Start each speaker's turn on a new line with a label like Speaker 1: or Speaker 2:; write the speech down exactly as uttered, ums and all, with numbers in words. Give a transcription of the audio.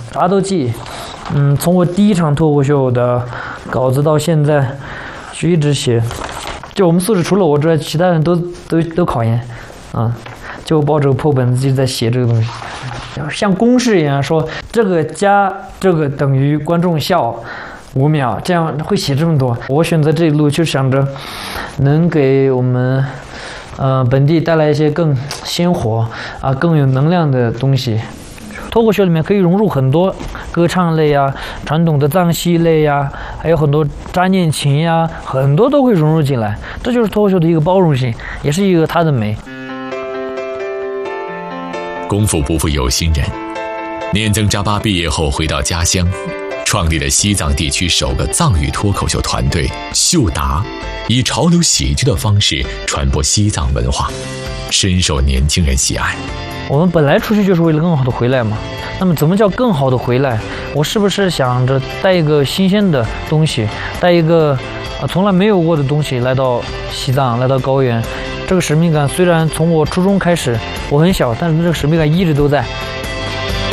Speaker 1: 啥都记。嗯，从我第一场脱口秀的稿子到现在，就一直写。就我们宿舍除了我之外，其他人都都都考研，啊、嗯，就抱着个破本子一直在写这个东西，像公式一样说这个加这个等于观众笑五秒，这样会写这么多。我选择这一路就想着能给我们呃本地带来一些更鲜活啊、更有能量的东西。脱口秀里面可以融入很多歌唱类呀、传统的藏戏类呀，还有很多扎念琴呀，很多都会融入进来。这就是脱口秀的一个包容性，也是一个它的美。
Speaker 2: 功夫不负有心人，念曾扎巴毕业后回到家乡，创立了西藏地区首个藏语脱口秀团队秀达，以潮流喜剧的方式传播西藏文化，深受年轻人喜爱。
Speaker 1: 我们本来出去就是为了更好的回来嘛，那么怎么叫更好的回来？我是不是想着带一个新鲜的东西，带一个啊从来没有过的东西来到西藏，来到高原？这个使命感虽然从我初中开始我很小，但是这个使命感一直都在，